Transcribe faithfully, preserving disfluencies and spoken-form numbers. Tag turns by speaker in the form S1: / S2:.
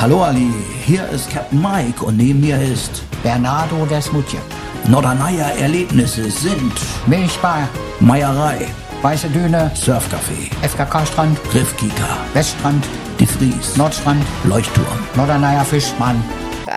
S1: Hallo Ali, hier ist Captain Mike und neben mir ist
S2: Bernardo Desmutje.
S1: Norderneier Erlebnisse sind
S2: Milchbar,
S1: Meierei,
S2: Weiße Düne,
S1: Surfcafé,
S2: F K K-Strand,
S1: Griffkika,
S2: Weststrand,
S1: Die Fries,
S2: Nordstrand,
S1: Leuchtturm,
S2: Norderneier Fischmann,